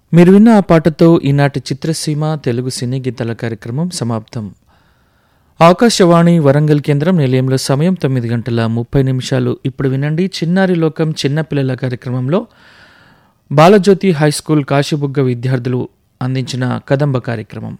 మీరు విన్న ఆ పాటతో ఈనాటి చిత్రసీమ తెలుగు సినీ గీతాల కార్యక్రమం సమాప్తం. ఆకాశవాణి వరంగల్ కేంద్రం నిలయంలో సమయం 9:30. ఇప్పుడు వినండి చిన్నారి లోకం చిన్నపిల్లల కార్యక్రమంలో బాలజ్యోతి హైస్కూల్ కాశీబుగ్గ విద్యార్థులు అందించిన కదంబ కార్యక్రమం.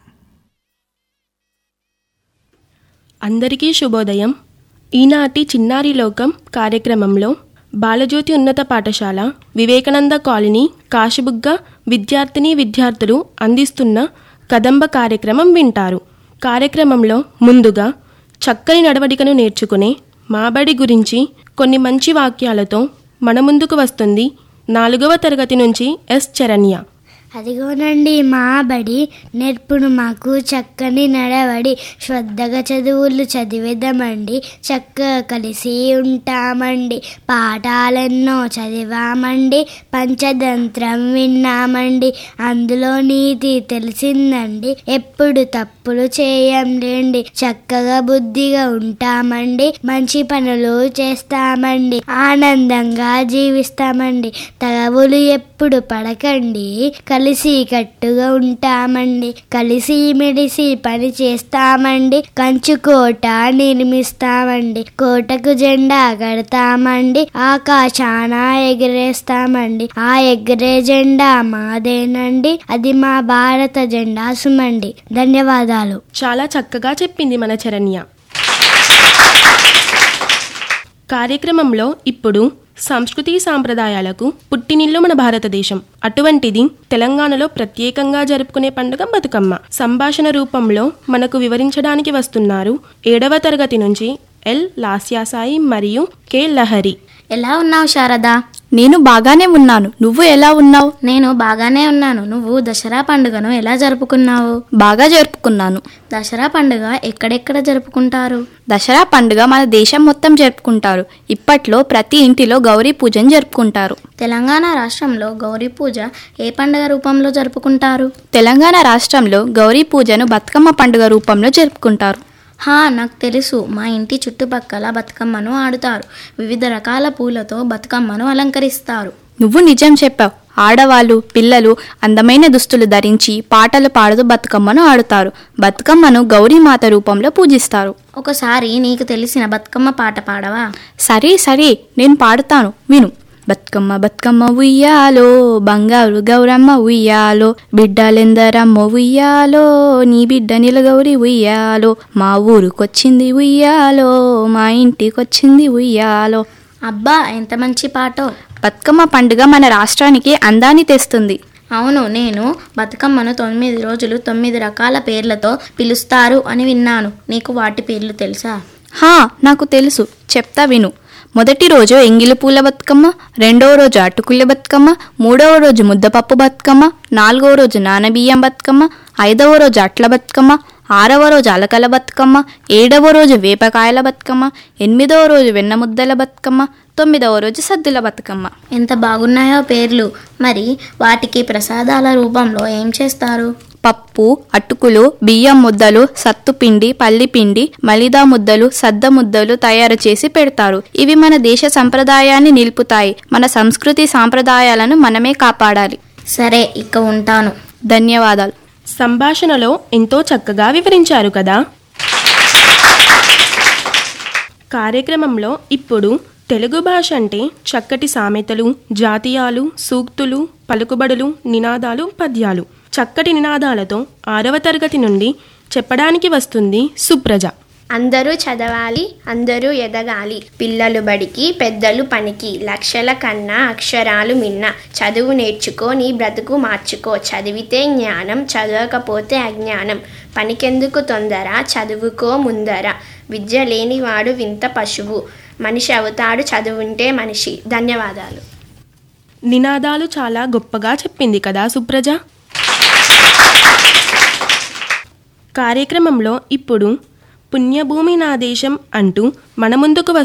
అందరికీ శుభోదయం. ఈనాటి చిన్నారి లోకం కార్యక్రమంలో బాలజ్యోతి ఉన్నత పాఠశాల వివేకానంద కాలనీ కాశీబుగ్గ విద్యార్థులు అందిస్తున్న కదంబ కార్యక్రమం వింటారు. కార్యక్రమంలో ముందుగా చక్కని నడవడికను నేర్చుకునే మాబడి గురించి కొన్ని మంచి వాక్యాలతో మన ముందుకు వస్తుంది 4వ తరగతి నుంచి ఎస్ చరణ్య. అదిగోనండి మా బడి, నేర్పును మాకు చక్కని నడవడి, శ్రద్ధగా చదువులు చదివేద్దామండి, చక్కగా కలిసి ఉంటామండి, పాఠాలెన్నో చదివామండి, పంచతంత్రం విన్నామండి, అందులో నీతి తెలిసిందండి, ఎప్పుడు తప్పులు చేయండి, చక్కగా బుద్ధిగా ఉంటామండి, మంచి పనులు చేస్తామండి, ఆనందంగా జీవిస్తామండి, తగవులు ఎప్పుడు పడకండి, కలిసి కట్టుగా ఉంటామండి, కలిసి మెలిసి పని చేస్తామండి, కంచుకోట నిర్మిస్తామండి, కోటకు జెండా కడతామండి, ఆకాశాన ఎగరేస్తామండి, ఆ ఎగరే జెండా మాదేనండి, అది మా భారత జెండా సుమండి. ధన్యవాదాలు. చాలా చక్కగా చెప్పింది మన చరణ్య. కార్యక్రమంలో ఇప్పుడు సంస్కృతి సాంప్రదాయాలకు పుట్టినిల్లు మన భారతదేశం. అటువంటిది తెలంగాణలో ప్రత్యేకంగా జరుపుకునే పండుగ బతుకమ్మ. సంభాషణ రూపంలో మనకు వివరించడానికి వస్తున్నారు 7వ తరగతి నుంచి ఎల్ లాస్యాసాయి మరియు కె లహరి. ఎలా ఉన్నావు శారదా? నేను బాగానే ఉన్నాను. నువ్వు ఎలా ఉన్నావు? నేను బాగానే ఉన్నాను. నువ్వు దసరా పండుగను ఎలా జరుపుకున్నావు? బాగా జరుపుకున్నాను. దసరా పండుగ ఎక్కడెక్కడ జరుపుకుంటారు? దసరా పండుగ మన దేశం మొత్తం జరుపుకుంటారు. ఇప్పట్లో ప్రతి ఇంటిలో గౌరీ పూజను జరుపుకుంటారు. తెలంగాణ రాష్ట్రంలో గౌరీ పూజ ఏ పండుగ రూపంలో జరుపుకుంటారు? తెలంగాణ రాష్ట్రంలో గౌరీ పూజను బతుకమ్మ పండుగ రూపంలో జరుపుకుంటారు. నాకు తెలుసు. మా ఇంటి చుట్టుపక్కల బతుకమ్మను ఆడుతారు. వివిధ రకాల పూలతో బతుకమ్మను అలంకరిస్తారు. నువ్వు నిజం చెప్పావు. ఆడవాళ్ళు, పిల్లలు అందమైన దుస్తులు ధరించి పాటలు పాడుతూ బతుకమ్మను ఆడుతారు. బతుకమ్మను గౌరీమాత రూపంలో పూజిస్తారు. ఒకసారి నీకు తెలిసిన బతుకమ్మ పాట పాడవా? సరే నేను పాడుతాను, విను. బతుకమ్మ బతుకమ్మ ఉయ్యాలో, బంగారు గౌరమ్మ ఉయ్యాలో, బిడ్డలెందరమ్మ ఉయ్యాలో, నీ బిడ్డ నిలగౌరి ఉయ్యాలో, మా ఊరుకొచ్చింది ఉయ్యాలో, మా ఇంటికొచ్చింది ఉయ్యాలో. అబ్బా, ఎంత మంచి పాటో! బతుకమ్మ పండుగ మన రాష్ట్రానికి అందాన్ని తెస్తుంది. అవును, నేను బతుకమ్మను 9 రోజులు 9 రకాల పేర్లతో పిలుస్తారు అని విన్నాను. నీకు వాటి పేర్లు తెలుసా? నాకు తెలుసు, చెప్తా విను. మొదటి రోజు ఎంగిలి పూల బతుకమ్మ, 2వ రోజు అటుకుల బతుకమ్మ, 3వ రోజు ముద్దపప్పు బతుకమ్మ, 4వ రోజు నానబియ్యం బతుకమ్మ, 5వ రోజు అట్ల బతుకమ్మ, 6వ రోజు అలకల బతుకమ్మ, 7వ రోజు వేపకాయల బతుకమ్మ, 8వ రోజు వెన్నముద్దల బతుకమ్మ, 9వ రోజు సద్దుల బతుకమ్మ. ఎంత బాగున్నాయో పేర్లు. మరి వాటికి ప్రసాదాల రూపంలో ఏం చేస్తారు? పప్పు, అటుకులు, బియ్యం ముద్దలు, సత్తుపిండి, పల్లిపిండి, మలిదా ముద్దలు, సద్ద ముద్దలు తయారు చేసి పెడతారు. ఇవి మన దేశ సంప్రదాయాన్ని నిలుపుతాయి. మన సంస్కృతి సాంప్రదాయాలను మనమే కాపాడాలి. సరే, ఇక ఉంటాను. ధన్యవాదాలు. సంభాషణలో ఎంతో చక్కగా వివరించారు కదా. కార్యక్రమంలో ఇప్పుడు తెలుగు భాష అంటే చక్కటి సామెతలు, జాతీయాలు, సూక్తులు, పలుకుబడులు, నినాదాలు, పద్యాలు, చక్కటి నినాదాలతో 6వ తరగతి నుండి చెప్పడానికి వస్తుంది సుప్రజ. అందరూ చదవాలి, అందరూ ఎదగాలి, పిల్లలు బడికి పెద్దలు పనికి, లక్షల కన్నా అక్షరాలు మిన్న, చదువు నేర్చుకో నీ బ్రతుకు మార్చుకో, చదివితే జ్ఞానం చదవకపోతే అజ్ఞానం, పనికెందుకు తొందర చదువుకో ముందర, విద్య లేనివాడు వింత పశువు, మనిషి అవుతాడు చదువుంటే మనిషి. ధన్యవాదాలు. నినాదాలు చాలా గొప్పగా చెప్పింది కదా సుప్రజ. కార్యక్రమంలో ఇప్పుడు పుణ్యభూమి నా దేశం అంటూ మన ముందుకు